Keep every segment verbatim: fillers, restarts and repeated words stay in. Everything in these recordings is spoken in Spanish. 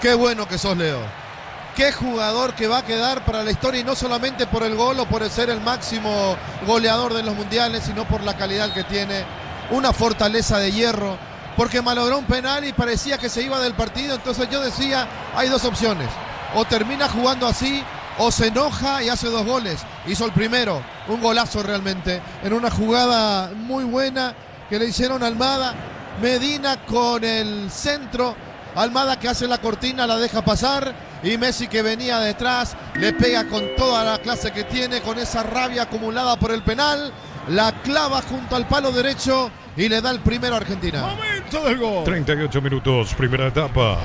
Qué bueno que sos, Leo. Qué jugador que va a quedar para la historia, y no solamente por el gol o por ser el máximo goleador de los mundiales, sino por la calidad que tiene, una fortaleza de hierro, porque malogró un penal y parecía que se iba del partido. Entonces yo decía, hay dos opciones: o termina jugando así, o se enoja y hace dos goles. Hizo el primero, un golazo realmente, en una jugada muy buena que le hicieron a Almada. Medina con el centro, Almada que hace la cortina, la deja pasar, y Messi, que venía detrás, le pega con toda la clase que tiene, con esa rabia acumulada por el penal, la clava junto al palo derecho y le da el primero a Argentina. Momento del gol. treinta y ocho minutos, primera etapa.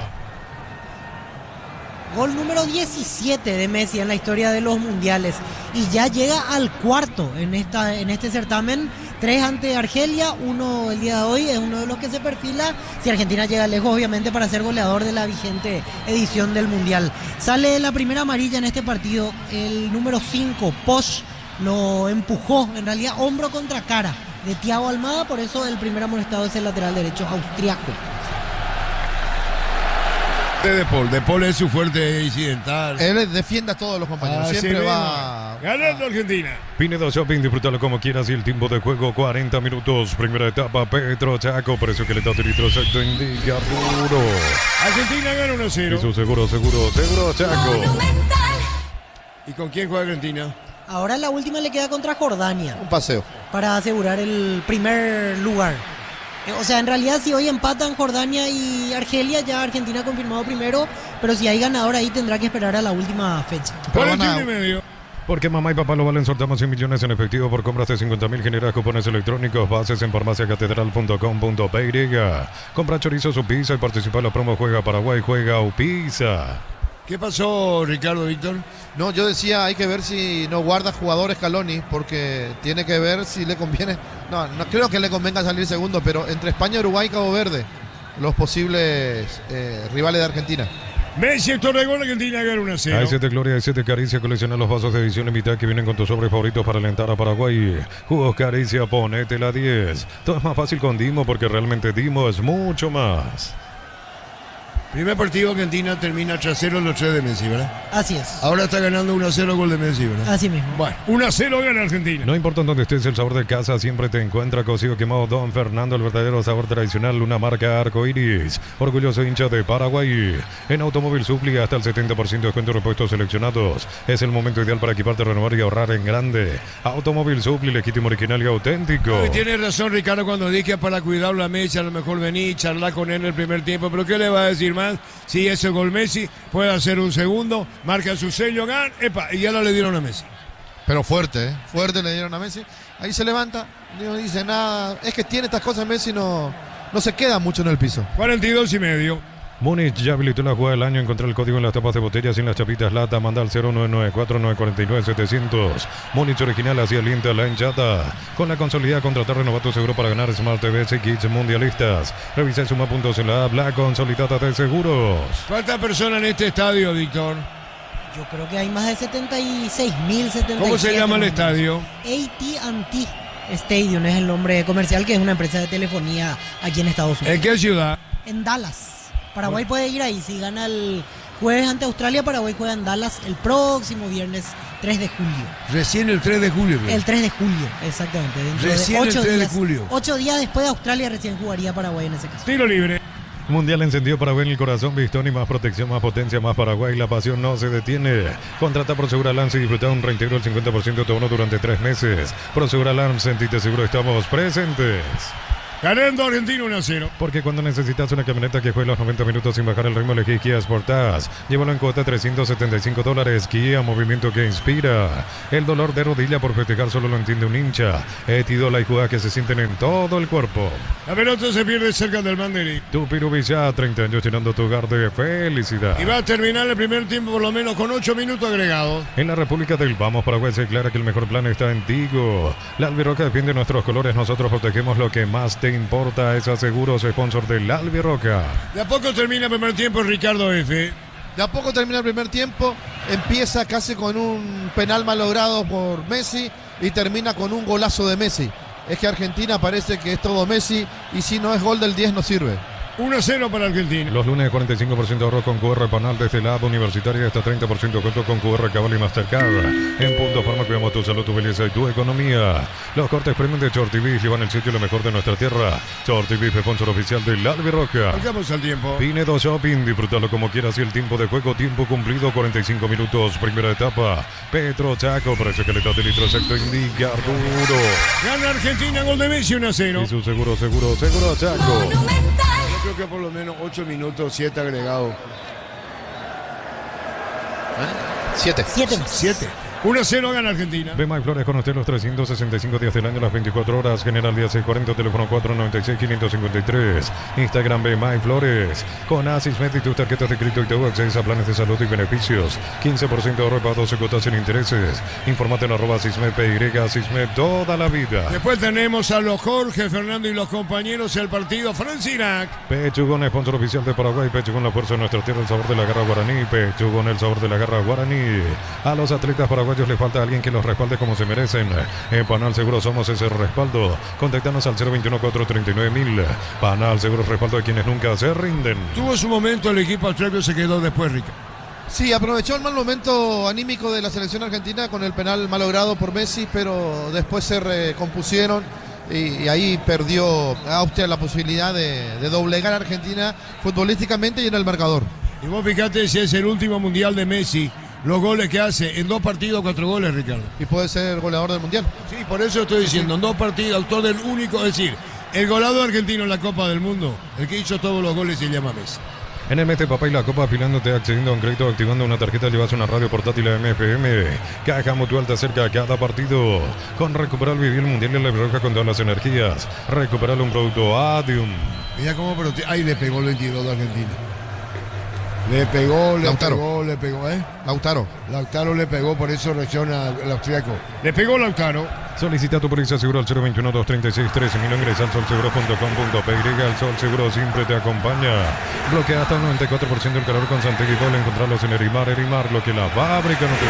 Gol número diecisiete de Messi en la historia de los mundiales, y ya llega al cuarto en, esta, en este certamen. Tres ante Argelia, uno el día de hoy, es uno de los que se perfila, si Argentina llega lejos, obviamente, para ser goleador de la vigente edición del mundial. Sale la primera amarilla en este partido, el número cinco, Posch, lo empujó, en realidad hombro contra cara de Thiago Almada, por eso el primer amonestado es el lateral derecho austriaco. De Paul, De Paul es su fuerte incidental. Él defiende a todos los compañeros, Ah, siempre sí, va ganando Argentina. Pinedo Shopping, disfrútalo como quieras, y el tiempo de juego cuarenta minutos, primera etapa. Petro Chaco, precio que le da tirito exacto, indica duro. Argentina gana uno a cero. Y su seguro, seguro, seguro Chaco. ¿Y con quién juega Argentina? Ahora la última le queda contra Jordania, un paseo. para asegurar el primer lugar. O sea, en realidad, si hoy empatan Jordania y Argelia, ya Argentina ha confirmado primero, pero si hay ganador ahí tendrá que esperar a la última fecha. cuarenta y uno y medio. Porque mamá y papá lo valen, sortamos cien millones en efectivo por compras de cincuenta mil, generas cupones electrónicos, bases en farmaciacatedral punto com punto p y. Compra chorizo su pizza y participa en la promo Juega Paraguay, Juega Upizza. ¿Qué pasó, Ricardo, Víctor? No, yo decía, hay que ver si no guarda jugadores Scaloni, porque tiene que ver si le conviene. No, no creo que le convenga salir segundo, pero entre España, Uruguay y Cabo Verde, los posibles eh, rivales de Argentina. Messi, Héctor de gol, Argentina gana uno a cero. Hay siete Gloria, hay siete Caricia, colecciona los vasos de edición limitada que vienen con tus sobres favoritos para alentar a Paraguay. Jugos Caricia, ponete la diez. Todo es más fácil con Dimo, porque realmente Dimo es mucho más. Primer partido, Argentina termina tres a cero, los tres de Messi, ¿verdad? Así es. Ahora está ganando uno a cero, gol de Messi, ¿verdad? Así mismo. Bueno, uno a cero gana Argentina. No importa en dónde estés, el sabor de casa siempre te encuentra. Cocido quemado Don Fernando, el verdadero sabor tradicional, una marca arcoiris. Orgulloso hincha de Paraguay. En Automóvil Supli, hasta el setenta por ciento de descuento en repuestos seleccionados. Es el momento ideal para equiparte, renovar y ahorrar en grande. Automóvil Supli, legítimo, original y auténtico. Y tiene razón, Ricardo, cuando dije para cuidar la Messi, a lo mejor vení, charlar con él en el primer tiempo. Pero ¿qué le va a decir más? Si ese gol Messi puede hacer un segundo, marca su sello, gan, epa, y ya no le dieron a Messi. Pero fuerte, ¿eh? Fuerte le dieron a Messi. Ahí se levanta, no dice nada. Es que tiene estas cosas Messi, no, no se queda mucho en el piso. cuarenta y dos y medio. Múnich ya habilitó la jugada del año. Encontrar el código en las tapas de botellas y en las chapitas lata. Manda al cero nueve nueve cuatro nueve cuatro nueve siete cero cero. Múnich original, así alienta la hinchada. Con la consolidada, contratar renovato seguro para ganar Smart T Vs y kits mundialistas. Revisa suma puntos en la app, la consolidada de seguros. ¿Cuántas personas en este estadio, Víctor? Yo creo que hay más de setenta y seis mil, setenta y siete. ¿Cómo se llama el estadio? A T and T Stadium es el nombre comercial, que es una empresa de telefonía aquí en Estados Unidos. ¿En qué ciudad? En Dallas. Paraguay puede ir ahí. Si gana el jueves ante Australia, Paraguay juega en Dallas el próximo viernes tres de julio. Recién el tres de julio. ¿Verdad? El tres de julio, exactamente. Dentro Recién de ocho el tres días, de julio. Ocho días después de Australia recién jugaría Paraguay en ese caso. Tiro libre. Mundial encendido, Paraguay en el corazón, Bistón y más protección, más potencia, más Paraguay. La pasión no se detiene. Contrata por Segura Alarms y disfruta un reintegro del cincuenta por ciento de tu bono durante tres meses. Por Segura Alarms, sentite seguro, estamos presentes. Ganando Argentina uno a cero. Porque cuando necesitas una camioneta que juegue los noventa minutos sin bajar el ritmo, elegí Kia Sportage. Llévalo en cuota trescientos setenta y cinco dólares. Kia, movimiento que inspira. El dolor de rodilla por festejar solo lo entiende un hincha. Etidola y jugadas que se sienten en todo el cuerpo. La pelota se pierde cerca del banderín. Tu Pirubilla, treinta años llenando tu hogar de felicidad. Y va a terminar el primer tiempo por lo menos con ocho minutos agregados. En la República del Vamos Paraguay se declara que el mejor plan está en Tigo. La Albirroca defiende nuestros colores, nosotros protegemos lo que más te importa. Es Aseguros, sponsor del Albirroca. De a poco termina el primer tiempo, Ricardo F. De a poco termina el primer tiempo, empieza casi con un penal malogrado por Messi y termina con un golazo de Messi. Es que Argentina parece que es todo Messi y si no es gol del diez no sirve. uno a cero para Argentina. Los lunes cuarenta y cinco por ciento ahorro con Q R Panal desde la app universitaria hasta treinta por ciento cuento con Q R Cabal y Mastercard. En Punto Farma cuidamos tu salud, tu belleza y tu economía. Los cortes premium de Shorty Beef llevan el sitio lo mejor de nuestra tierra. Shorty Beef, sponsor oficial del Albirroja. Marcamos al tiempo. Pinedo Shopping, disfrútalo como quieras y el tiempo de juego, tiempo cumplido, cuarenta y cinco minutos, primera etapa. Petro Chaco, precio calidad de litro exacto indica Arturo. Gana Argentina, gol de Messi, uno a cero. Y su seguro, seguro, seguro Chaco. Yo creo que por lo menos ocho minutos, siete agregados. Siete. Siete. siete. uno a cero gana Argentina. Ve My Flores con usted los trescientos sesenta y cinco días del año, las veinticuatro horas. General Díaz seiscientos cuarenta, teléfono cuatro noventa y seis, quinientos cincuenta y tres. Instagram Ve My Flores. Con Asismed y tus tarjetas de crédito y te accedes a planes de salud y beneficios. quince por ciento de ahorro para doce cuotas sin intereses. Informate en arroba Asismed P Y, Asismed toda la vida. Después tenemos a los Jorge, Fernando y los compañeros el partido Francia-Irak. Pechugón, sponsor oficial de Paraguay. Pechugón, la fuerza de nuestra tierra, el sabor de la garra guaraní. Pechugón, el sabor de la garra guaraní. A los atletas paraguayos les falta alguien que los respalde como se merecen. En Panal Seguro somos ese respaldo. Contactanos al cero veintiuno, cuatrocientos treinta y nueve mil. Panal Seguro, respaldo de quienes nunca se rinden. Tuvo su momento, el equipo austriaco se quedó después, Rica. Sí, aprovechó el mal momento anímico de la selección argentina con el penal malogrado por Messi, pero después se recompusieron y, y ahí perdió Austria la posibilidad de, de doblegar a Argentina futbolísticamente y en el marcador. Y vos fíjate si es el último mundial de Messi. Los goles que hace en dos partidos, cuatro goles, Ricardo. Y puede ser goleador del Mundial. Sí, por eso estoy diciendo, en dos partidos, autor del único, es decir, el goleador argentino en la Copa del Mundo, el que hizo todos los goles se llama Messi. En el Mete Papá y la Copa, afilándote, accediendo a un crédito, activando una tarjeta, llevas una radio portátil a M F M. Caja Mutual te acerca a cada partido. Con Recuperal vivir el Mundial y la Roja con todas las energías. Recuperal un producto Adium. Mira cómo, pero ahí le pegó el veintidós de Argentina. Le pegó, le Lautaro. pegó, le pegó, ¿eh? Lautaro. Lautaro le pegó, por eso reacciona el austriaco. Le pegó Lautaro. Solicita tu póliza seguro al cero veintiuno, doscientos treinta y seis, trece mil. Ingresa al sol seguro punto com punto pe y. El Sol Seguro siempre te acompaña. Bloquea hasta el noventa y cuatro por ciento del calor con Santegui Pol. Encontrarlos en Erimar. Erimar, lo que la fábrica no te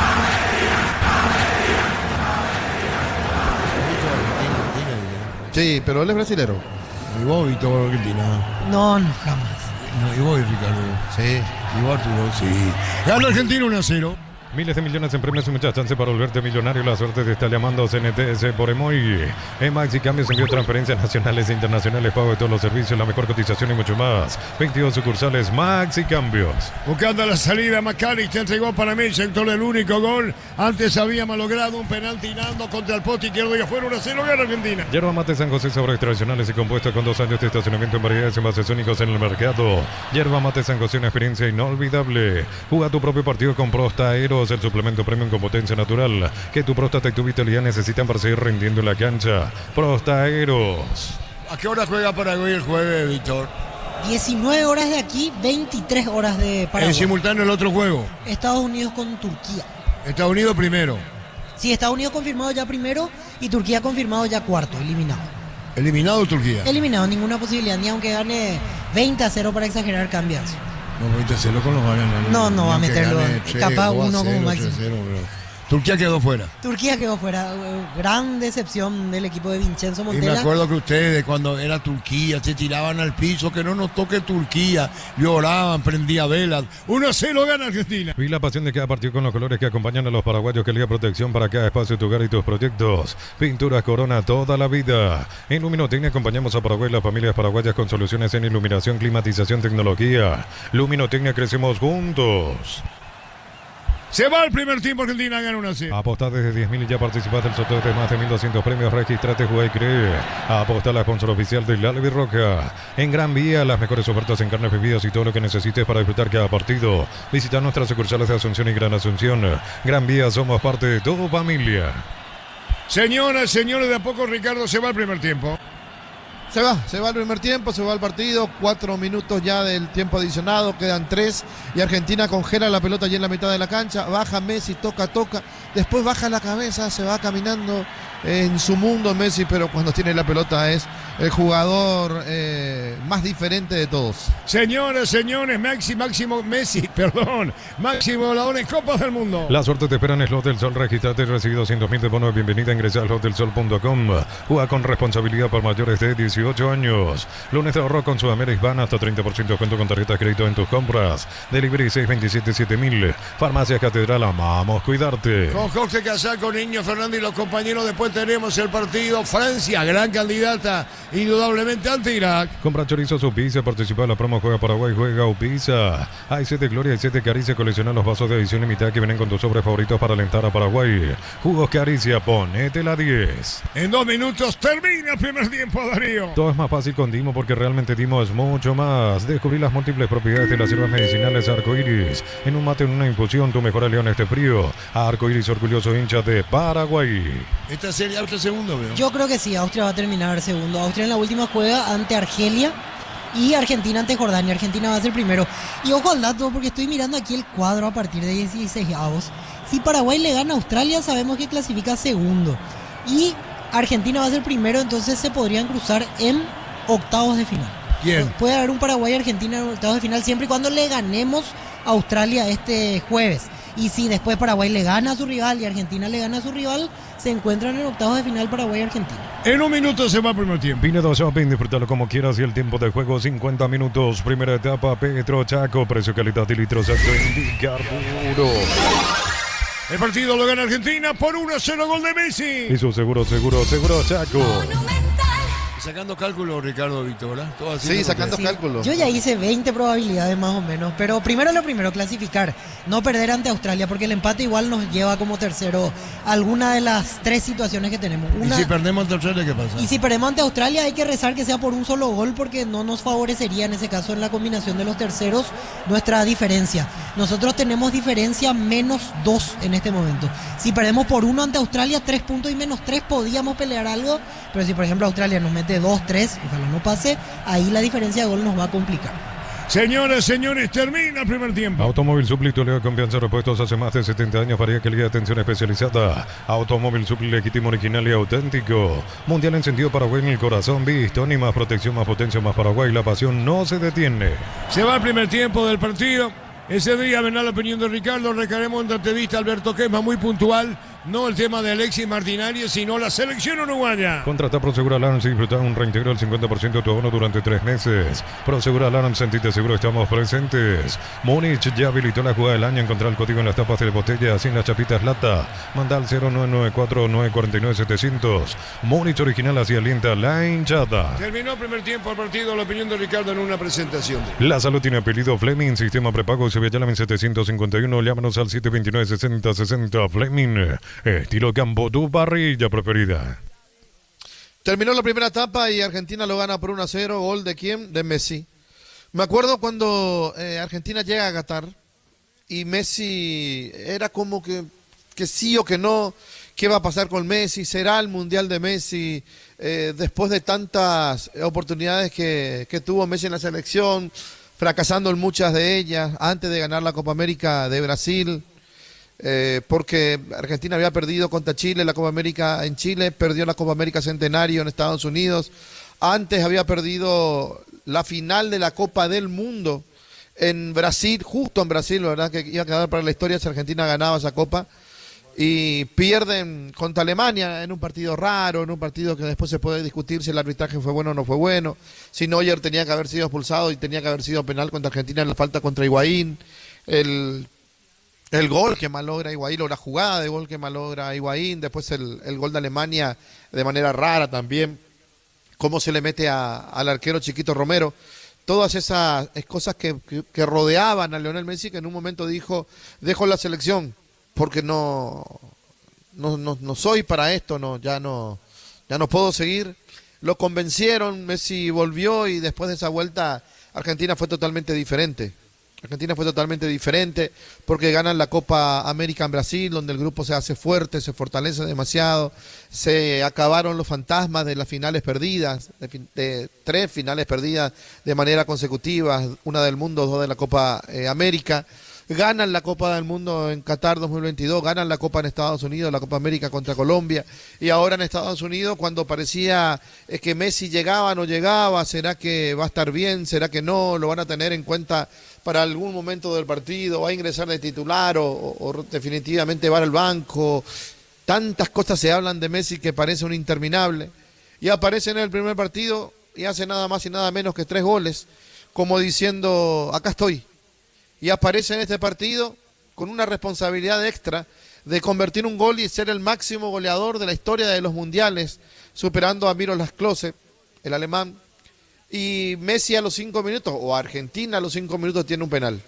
dio. Sí, pero él es brasilero. Y vos, Víctor, Argentina. No, no, jamás. No, y vos, Ricardo. Sí. Y vos, Arturo, sí. Gana Argentina uno a cero. Miles de millones en premios y muchas chances para volverte millonario. La suerte te está llamando C N T S por Emoy. En Maxi Cambios, envío, transferencias nacionales e internacionales, pago de todos los servicios, la mejor cotización y mucho más. veintidós sucursales Maxi Cambios. Buscando la salida, Macari se entregó para mí, sector del único gol. Antes había malogrado un penal tirando contra el poste izquierdo y afuera, uno a cero, gana Argentina. Yerba Mate San José, sabores tradicionales y compuestos con dos años de estacionamiento en variedades y envases únicos en el mercado. Yerba Mate San José, una experiencia inolvidable. Juega tu propio partido con Prostaeros, el suplemento premium con potencia natural que tu próstata y tu vitalidad necesitan para seguir rindiendo en la cancha. Prostaeros. ¿A qué hora juega Paraguay el jueves, Víctor? diecinueve horas de aquí, veintitrés horas de Paraguay. En simultáneo el otro juego. Estados Unidos con Turquía. Estados Unidos primero. Sí, Estados Unidos confirmado ya primero y Turquía confirmado ya cuarto, eliminado. Eliminado Turquía. Eliminado, ninguna posibilidad, ni aunque gane veinte a cero para exagerar cambias. No, veinte a cero con los va a ganar. No, no va a Ni aunque meterlo. gane tres, Capaz dos a uno como cero, máximo. tres a cero, pero Turquía quedó fuera. Turquía quedó fuera. eh, Gran decepción del equipo de Vincenzo Y me Montella. acuerdo que ustedes cuando era Turquía se tiraban al piso, que no nos toque Turquía, lloraban, prendía velas. uno a cero gana Argentina. Y la pasión de cada partido con los colores que acompañan a los paraguayos, que Liga Protección para cada espacio, tu hogar y tus proyectos. Pinturas Corona toda la vida. En Luminotecnia acompañamos a Paraguay y las familias paraguayas con soluciones en iluminación, climatización, tecnología. Luminotecnia, crecemos juntos. Se va el primer tiempo, Argentina gana uno a cero. Apostá desde diez mil y ya participás del sorteo de más de mil doscientos premios. Registrate, juega y cree. Apostá, la sponsor oficial de la Albirroja. En Gran Vía, las mejores ofertas en carnes, bebidas y todo lo que necesites para disfrutar cada partido. Visita nuestras sucursales de Asunción y Gran Asunción. Gran Vía, somos parte de tu familia. Señoras, señores, de a poco Ricardo se va el primer tiempo. Se va, se va el primer tiempo, se va el partido, cuatro minutos ya del tiempo adicionado, quedan tres y Argentina congela la pelota allí en la mitad de la cancha, baja Messi, toca, toca, después baja la cabeza, se va caminando en su mundo Messi, pero cuando tiene la pelota es el jugador eh, más diferente de todos. Señores, señores, Maxi, Máximo Messi, perdón, máximo goleador en Copas del Mundo. La suerte te espera en Slot del Sol. Registrate y recibe doscientos mil de bono de bienvenida. Ingresa a slot del sol punto com. Juega con responsabilidad para mayores de dieciocho dieciocho años. Lunes de ahorro con Sudamérica Ban hasta treinta por ciento de descuento con tarjetas de crédito en tus compras. Delivery seis veintisiete siete mil. Farmacia Catedral, amamos cuidarte. Con Jorge Casal, con Niño Fernández y los compañeros. Después tenemos el partido Francia, gran candidata indudablemente ante Irak. Compra chorizo su pizza, participa en la promo Juega Paraguay, Juega o Pizza. Hay siete Gloria y siete Caricia. Colecciona los vasos de edición limitada que vienen con tus sobres favoritos para alentar a Paraguay. Jugos Caricia, ponete la diez. En dos minutos termina el primer tiempo, Darío. Todo es más fácil con Dimo porque realmente Dimo es mucho más. Descubrí las múltiples propiedades de las hierbas medicinales Arcoiris. En un mate, en una infusión, tu mejor aliado en este frío. Arcoiris, orgulloso hincha de Paraguay. Esta serie Austria segundo, veo. Yo creo que sí, Austria va a terminar segundo. Austria en la última juega ante Argelia y Argentina ante Jordania. Argentina va a ser primero. Y ojo al dato, porque estoy mirando aquí el cuadro a partir de dieciséis avos. Si Paraguay le gana a Australia, sabemos que clasifica segundo. Y Argentina va a ser primero, entonces se podrían cruzar en octavos de final. ¿Quién? Puede haber un Paraguay-Argentina en octavos de final siempre y cuando le ganemos a Australia este jueves. Y si después Paraguay le gana a su rival y Argentina le gana a su rival, se encuentran en octavos de final Paraguay-Argentina. En un minuto se va el primer tiempo. Pinedo Shopping, disfrútalo como quieras y el tiempo de juego cincuenta minutos. Primera etapa, Petro Chaco, precio, calidad y litros exacto en bicarburo. El partido lo gana Argentina por uno a cero, gol de Messi. Y su seguro, seguro, seguro Chaco. Sacando cálculos, Ricardo Victoria. Sí, sacando Sí, cálculos. yo ya hice veinte probabilidades más o menos, pero primero lo primero, clasificar, no perder ante Australia, porque el empate igual nos lleva como tercero alguna de las tres situaciones que tenemos. Una, ¿Y si perdemos ante Australia, qué pasa? y si perdemos ante Australia hay que rezar que sea por un solo gol, porque no nos favorecería en ese caso en la combinación de los terceros nuestra diferencia. Nosotros tenemos diferencia menos dos en este momento. Si perdemos por uno ante Australia, tres puntos y menos tres, podíamos pelear algo, pero si por ejemplo Australia nos mete dos tres, ojalá no pase, ahí la diferencia de gol nos va a complicar. Señoras, señores, termina el primer tiempo. Automóvil Supli, tu de confianza, repuestos hace más de setenta años para calidad de atención especializada. Automóvil Supli, legítimo, original y auténtico. Mundial encendido Paraguay en el corazón, visto, ni más protección, más potencia, más Paraguay. La pasión no se detiene. Se va el primer tiempo del partido. Ese día vendrá la opinión de Ricardo. Recaremos en entrevista a Alberto Quema, muy puntual. No el tema de Alexis Martinari, sino la selección uruguaya. Contrata Prosegura Alarms y disfruta un reintegro del cincuenta por ciento de tu abono durante tres meses. Prosegura Alarms, sentite seguro, estamos presentes. Múnich ya habilitó la jugada del año. Encontrar el código en las tapas de botellas sin las chapitas lata. Manda al cero nueve nueve cuatro nueve cuatro nueve siete cero cero. Múnich original, así alienta la hinchada. Terminó el primer tiempo del partido. La opinión de Ricardo en una presentación. La salud tiene apellido Fleming, sistema prepago Sevilla setecientos cincuenta y uno. Llámanos al siete dos nueve sesenta sesenta. Fleming, estilo campo, tu parrilla preferida. Terminó la primera etapa y Argentina lo gana por uno a cero. ¿Gol de quién? De Messi. Me acuerdo cuando eh, Argentina llega a Qatar y Messi era como que, que sí o que no. ¿Qué va a pasar con Messi? ¿Será el Mundial de Messi? Eh, después de tantas oportunidades que, que tuvo Messi en la selección, fracasando en muchas de ellas, antes de ganar la Copa América de Brasil, eh, porque Argentina había perdido contra Chile la Copa América en Chile, perdió la Copa América Centenario en Estados Unidos, antes había perdido la final de la Copa del Mundo en Brasil, justo en Brasil, la verdad que iba a quedar para la historia si Argentina ganaba esa Copa, y pierden contra Alemania en un partido raro, en un partido que después se puede discutir si el arbitraje fue bueno o no fue bueno, si Neuer tenía que haber sido expulsado y tenía que haber sido penal contra Argentina en la falta contra Higuaín, el, el gol que malogra Higuaín, o la jugada de gol que malogra Higuaín, después el, el gol de Alemania de manera rara también, cómo se le mete a, al arquero Chiquito Romero. Todas esas cosas que, que, que rodeaban a Lionel Messi, que en un momento dijo, dejo la selección, porque no, no, no, no soy para esto, no, ya no, ya no puedo seguir. Lo convencieron, Messi volvió y después de esa vuelta Argentina fue totalmente diferente. Argentina fue totalmente diferente porque ganan la Copa América en Brasil, donde el grupo se hace fuerte, se fortalece demasiado, se acabaron los fantasmas de las finales perdidas, de, de tres finales perdidas de manera consecutiva, una del mundo, dos de la Copa eh, América. Ganan la Copa del Mundo en Qatar dos mil veintidós, ganan la Copa en Estados Unidos, la Copa América contra Colombia, y ahora en Estados Unidos, cuando parecía eh, que Messi llegaba, no llegaba, ¿será que va a estar bien? ¿Será que no? ¿Lo van a tener en cuenta para algún momento del partido? ¿Va a ingresar de titular o, o, o definitivamente va al banco? Tantas cosas se hablan de Messi que parece un interminable, y aparece en el primer partido y hace nada más y nada menos que tres goles, como diciendo, acá estoy. Y aparece en este partido con una responsabilidad extra de convertir un gol y ser el máximo goleador de la historia de los mundiales, superando a Miroslav Klose, el alemán. Y Messi a los cinco minutos, o Argentina a los cinco minutos, tiene un penal.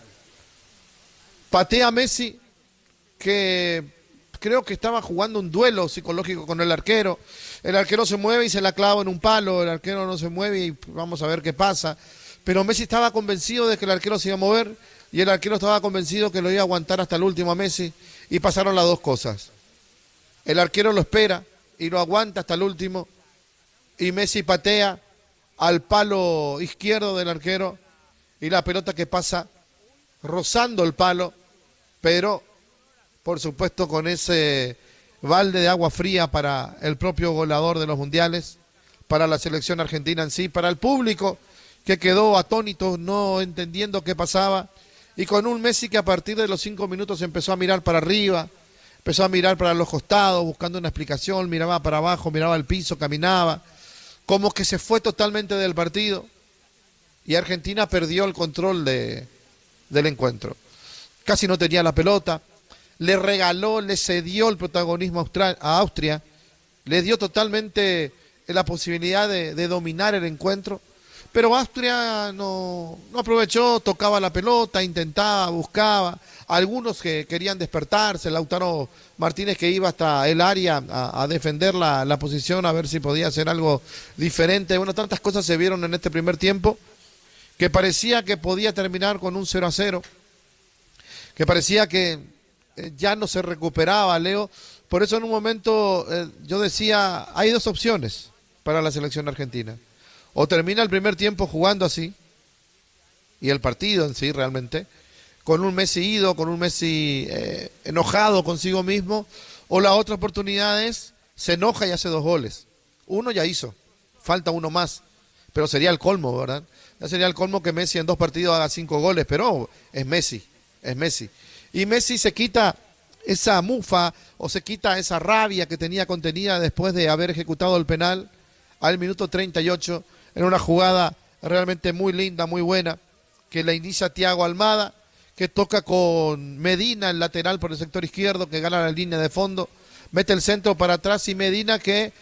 Patea Messi, que creo que estaba jugando un duelo psicológico con el arquero. El arquero se mueve y se la clava en un palo, el arquero no se mueve y vamos a ver qué pasa. Pero Messi estaba convencido de que el arquero se iba a mover y el arquero estaba convencido que lo iba a aguantar hasta el último a Messi, y pasaron las dos cosas. El arquero lo espera y lo aguanta hasta el último, y Messi patea al palo izquierdo del arquero y la pelota que pasa rozando el palo, pero por supuesto con ese balde de agua fría para el propio goleador de los mundiales, para la selección argentina en sí, para el público que quedó atónito no entendiendo qué pasaba, y con un Messi que a partir de los cinco minutos empezó a mirar para arriba, empezó a mirar para los costados buscando una explicación, miraba para abajo, miraba al piso, caminaba, como que se fue totalmente del partido, y Argentina perdió el control de, del encuentro. Casi no tenía la pelota, le regaló, le cedió el protagonismo a Austria, le dio totalmente la posibilidad de, de dominar el encuentro, pero Austria no, no aprovechó, tocaba la pelota, intentaba, buscaba, algunos que querían despertarse, Lautaro Martínez que iba hasta el área a, a defender la, la posición, a ver si podía hacer algo diferente. Bueno, tantas cosas se vieron en este primer tiempo, que parecía que podía terminar con un cero a cero, que parecía que ya no se recuperaba, Leo. Por eso en un momento eh, yo decía, hay dos opciones para la selección argentina. O termina el primer tiempo jugando así, y el partido en sí realmente, con un Messi ido, con un Messi eh, enojado consigo mismo, o la otra oportunidad es, se enoja y hace dos goles. Uno ya hizo, falta uno más, pero sería el colmo, ¿verdad? Ya sería el colmo que Messi en dos partidos haga cinco goles, pero es Messi, es Messi. Y Messi se quita esa mufa o se quita esa rabia que tenía contenida después de haber ejecutado el penal al minuto treinta y ocho en una jugada realmente muy linda, muy buena, que la inicia Thiago Almada, que toca con Medina, el lateral por el sector izquierdo, que gana la línea de fondo, mete el centro para atrás y Medina que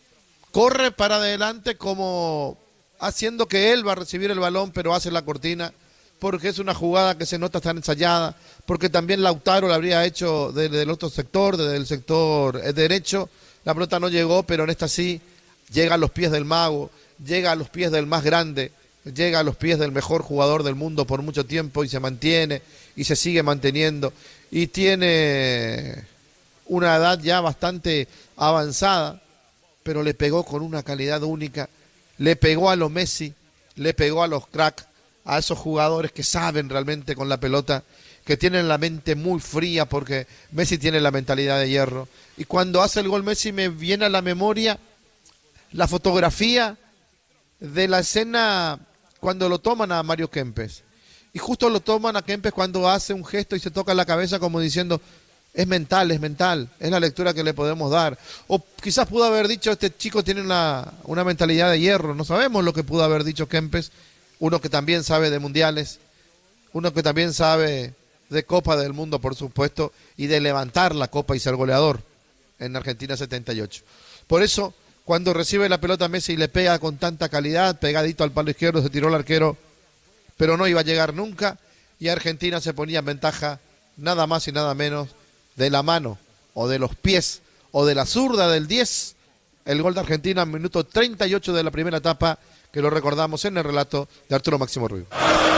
corre para adelante como haciendo que él va a recibir el balón, pero hace la cortina, porque es una jugada que se nota estar ensayada, porque también Lautaro la habría hecho desde el otro sector, desde el sector derecho, la pelota no llegó, pero en esta sí llega a los pies del mago, llega a los pies del más grande, llega a los pies del mejor jugador del mundo por mucho tiempo y se mantiene y se sigue manteniendo y tiene una edad ya bastante avanzada, pero le pegó con una calidad única, le pegó a los Messi, le pegó a los cracks, a esos jugadores que saben realmente con la pelota, que tienen la mente muy fría, porque Messi tiene la mentalidad de hierro. Y cuando hace el gol Messi me viene a la memoria la fotografía de la escena cuando lo toman a Mario Kempes. Y justo lo toman a Kempes cuando hace un gesto y se toca la cabeza como diciendo, es mental, es mental, es la lectura que le podemos dar. O quizás pudo haber dicho, este chico tiene una, una mentalidad de hierro, no sabemos lo que pudo haber dicho Kempes, uno que también sabe de mundiales, uno que también sabe de Copa del Mundo, por supuesto, y de levantar la copa y ser goleador en Argentina setenta y ocho. Por eso, cuando recibe la pelota Messi y le pega con tanta calidad, pegadito al palo izquierdo, se tiró el arquero, pero no iba a llegar nunca, y Argentina se ponía en ventaja nada más y nada menos de la mano, o de los pies, o de la zurda del diez, el gol de Argentina en minuto treinta y ocho de la primera etapa, que lo recordamos en el relato de Arturo Máximo Ruiz.